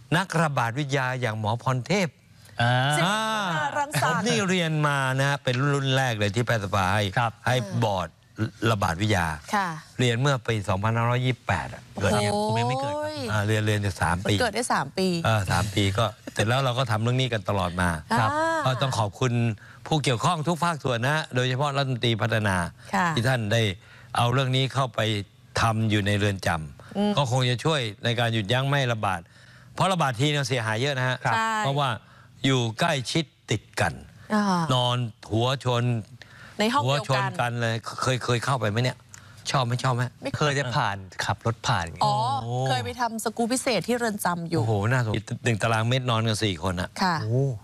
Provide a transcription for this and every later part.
นักระบาดวิทยาอย่างหมอพรเทพรังสรรค์นี่เรียนมานะเป็นรุ่นแรกเลยที่แพทยสภาให้บอร์ดระบาดวิทยาเรียนเมื่อปี 2528เกิดเนี่ยผมยังไม่เกิดเรียนจะ3 ปีเกิดได้3 ปี 3 ปีก็เสร็จแล้วเราก็ทำเรื่องนี้กันตลอดมาก็ต้องขอบคุณผู้เกี่ยวข้องทุกภาคส่วนนะโดยเฉพาะรัฐมนตรีพัฒนาที่ท่านได้เอาเรื่องนี้เข้าไปทำอยู่ในเรือนจำก็คงจะช่วยในการหยุดยั้งไม่ระบาดเพราะระบาดทีเนี่ยเสียหายเยอะนะฮะเพราะว่าอยู่ใกล้ชิดติดกันนอนหัวชนในห้องหัวเดียวชนกันเลยเคยเข้าไปไหมเนี่ยชอบไหมไม่เคยจะผ่านขับรถผ่านเคยไปทำสกู๊ปพิเศษที่เรือนจำอยู่โอ้โหน่าสงสาร1 ตารางเมตรนอนกัน4 คนอะค่ะ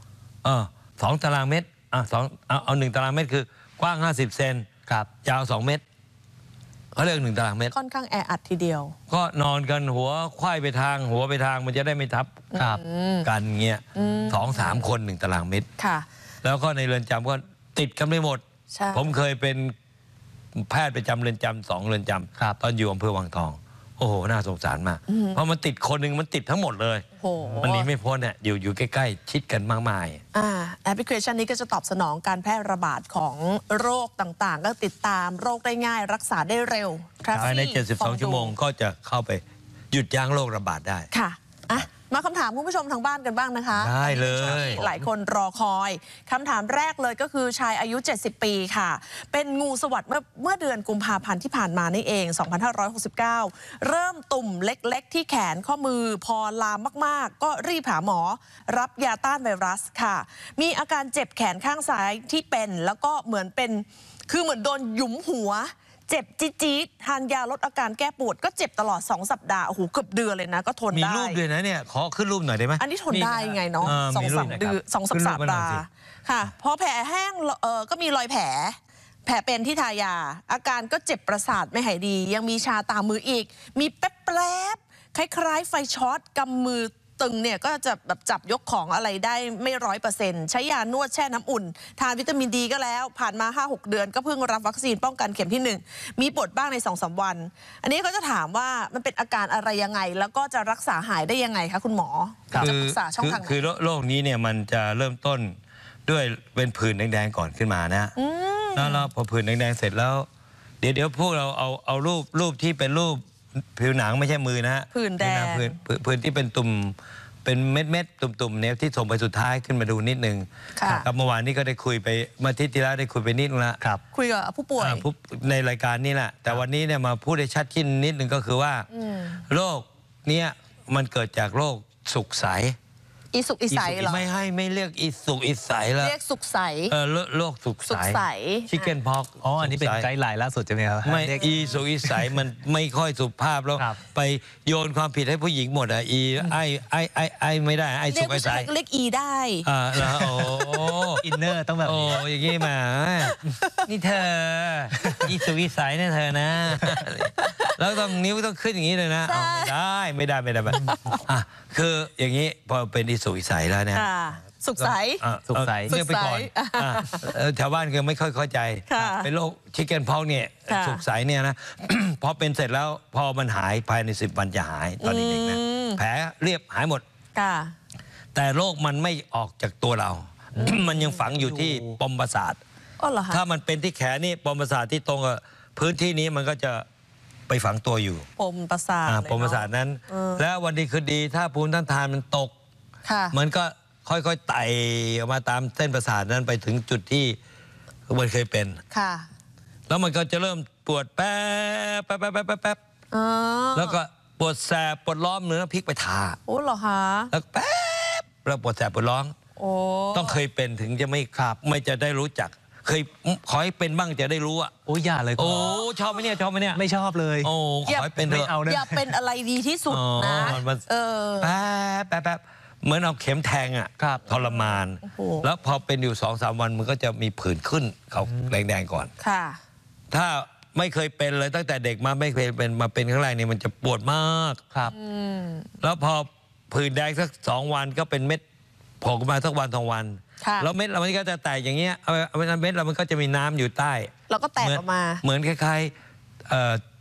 2 ตารางเมตรเอา1 ตารางเมตรคือกว้าง50 เซนยาว2 เมตรเขาเรียก1 ตารางเมตรค่อนข้างแออัดทีเดียวก็นอนกันหัวไขว้ไปทางหัวไปทางมันจะได้ไม่ทับกันเงี้ย2-3 คน1 ตารางเมตรแล้วก็ในเรือนจำก็ติดกันไม่หมดผมเคยเป็นแพทย์ประจำเรือนจำ2 เรือนจำตอนอยู่อำเภอวังทองโอ้โหน่าสงสารมากเพราะมันติดคนหนึ่งมันติดทั้งหมดเลยมันหนีไม่พ้นเนี่ยอยู่ใกล้ๆชิดกันมากมายแอปพลิเคชันนี้ก็จะตอบสนองการแพร่ระบาดของโรคต่างๆก็ติดตามโรคได้ง่ายรักษาได้เร็วภายใน72 ชั่วโมงก็จะเข้าไปหยุดยั้งโรคระบาดได้ค่ะมาคำถามคุณผู้ชมทางบ้านกันบ้างนะคะได้เลยหลายคนรอคอยคำถามแรกเลยก็คือชายอายุ70 ปีค่ะเป็นงูสวัสด์เมื่อเดือนกุมภาพันธ์ที่ผ่านมานี่เอง2569เริ่มตุ่มเล็กๆที่แขนข้อมือพอลามมากๆก็รีบหาหมอรับยาต้านไวรัสค่ะมีอาการเจ็บแขนข้างซ้ายที่เป็นแล้วก็เหมือนโดนหยุมหัวเจ็บจี๊ดทานยาลดอาการแก้ปวดก็เจ็บตลอด2 สัปดาห์โอ้โหเกือบเดือนเลยนะก็ทนได้มีรูปด้วยนะเนี่ยขอขึ้นรูปหน่อยได้ไหมอันนี้ทนได้ไงเนาะ2-3 เดือน2 สัปดาห์ค่ะพอแผลแห้งก็มีรอยแผลเป็นที่ทายาอาการก็เจ็บประสาทไม่หายดียังมีชาตามมืออีกมีแป๊บคล้ายๆไฟช็อตกำมือตึงเนี่ยก็จะแบบจับยกของอะไรได้ไม่100%ใช้ยานวดแช่น้ำอุ่นทานวิตามินดีก็แล้วผ่านมา 5-6 เดือนก็เพิ่งรับวัคซีนป้องกันเข็มที่1มีปวดบ้างใน 2-3 วันอันนี้ก็จะถามว่ามันเป็นอาการอะไรยังไงแล้วก็จะรักษาหายได้ยังไงคะคุณหมอจะปรึกษาช่องทางไหนคือโรคนี้เนี่ยมันจะเริ่มต้นด้วยเป็นผื่นแดงๆก่อนขึ้นมานะแล้วพอผื่นแดงๆเสร็จแล้วเดี๋ยวพวกเราเอารูปที่เป็นรูปผิวหนังไม่ใช่มือนะฮะผื่นแดงผื่นที่เป็นตุ่มเป็นเม็ดตุ่มเนี่ยที่ส่งไปสุดท้ายขึ้นมาดูนิดนึงครับเมื่อวานนี้ก็ได้คุยไปเมื่ออาทิตย์ที่แล้วได้คุยไปนิดนึงแล้วคุยกับผู้ป่วยในรายการนี้แหละแต่วันนี้เนี่ยมาพูดได้ชัดขึ้นนิดนึงก็คือว่าโรคเนี้ยมันเกิดจากโรคสุกใสอีสุกอีใสเหรอไม่เรียกอีสุกอีใสแล้วเรียกสุกใสโรคสุกใสชิคเก้นพ็อกอันนี้เป็นไกด์ไลน์ล่าสุดใช่ไหมครับไม่อีสุกอีใสมันไม่ค่อยสุภาพแล้วไปโยนความผิดให้ผู้หญิงหมดอ่ะไอไม่ได้ไอสุกไอใสเรียกอีได้แล้วโอ้อินเนอร์ต้องแบบอย่างงี้มานี่เธออีสุกอีใสเนี่ยเธอนะแล้วต้องนิ้วต้องขึ้นอย่างนี้เลยนะไม่ได้คืออย่างนี้พอเป็นอีสุกอีใสแล้วเนี่ยสุกใสเรียกไปก่อนชาวบ้านก็ไม่ค่อยเข้าใจเป็นโรคชิคเก้นพ็อกเนี่ยสุกใสเนี่ยนะพอเป็นเสร็จแล้วพอมันหายภายใน10 วันจะหายตอนเด็กๆนะแผลเรียบหายหมดแต่โรคมันไม่ออกจากตัวเรามันยังฝังอยู่ที่ปมประสาทถ้ามันเป็นที่แขนนี่ปมประสาทที่ตรงกับพื้นที่นี้มันก็จะไปฝังตัวอยู่ปมประสาทนั้นแล้ววันดีคืนดีถ้าภูมิต้านทานมันตกมันก็ค่อยๆไต่ออกมาตามเส้นประสาทนั้นไปถึงจุดที่มันเคยเป็นแล้วมันก็จะเริ่มปวดแป๊บแล้วก็ปวดแสบปวดร้อนเนื้อพลิกไปทาโอ้เหรอคะแล้วแป๊บแล้วปวดแสบปวดร้อนต้องเคยเป็นถึงจะไม่จะได้รู้จักเคยขอให้เป็นบ้างจะได้รู้อ่ะอย่าเลยชอบไหมเนี่ยไม่ชอบเลยขอให้เป็นเถอะอย่าเป็นอะไรดีที่สุดนะแป๊บเหมือนเอาเข็มแทงอ่ะทรมานแล้วพอเป็นอยู่2-3 วันมันก็จะมีผื่นขึ้นเขาแดงๆก่อนถ้าไม่เคยเป็นเลยตั้งแต่เด็กมาไม่เคยเป็นมาเป็นครั้งแรกนี่มันจะปวดมากแล้วพอผื่นแดงสัก2 วันก็เป็นเม็ดโผล่มาสักวัน2 วันแล้วเม็ดเรามันก็จะแตกอย่างเงี้ยเม็ดเรามันก็จะมีน้ำอยู่ใต้แล้วก็แตกออกมาเหมือนคล้ายๆ